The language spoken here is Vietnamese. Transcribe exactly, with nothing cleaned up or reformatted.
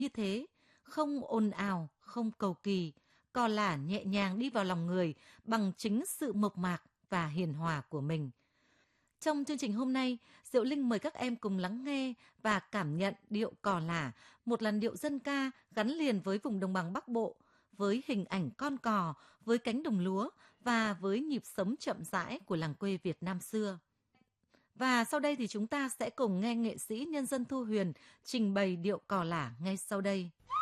như thế, không ồn ào, không cầu kỳ, cò lả nhẹ nhàng đi vào lòng người bằng chính sự mộc mạc và hiền hòa của mình. Trong chương trình hôm nay, Diệu Linh mời các em cùng lắng nghe và cảm nhận điệu cò lả, một làn điệu dân ca gắn liền với vùng đồng bằng Bắc Bộ, với hình ảnh con cò, với cánh đồng lúa và với nhịp sống chậm rãi của làng quê Việt Nam xưa. Và sau đây thì chúng ta sẽ cùng nghe nghệ sĩ nhân dân Thu Huyền trình bày điệu cò lả ngay sau đây.